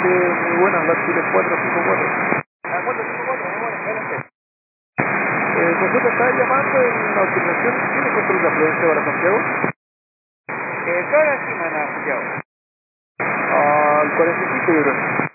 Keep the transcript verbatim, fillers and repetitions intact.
Sí, muy buenas, las Chile cuatro cinco cuatro. Ah, cuatro cinco cuatro, muy bueno, adelante. Eh, consulta, estaba llamando en la autorización, ¿tiene control de afluencia para Santiago? Eh, ¿qué hora estiman a Santiago? Al cuarenta y cinco, yo creo.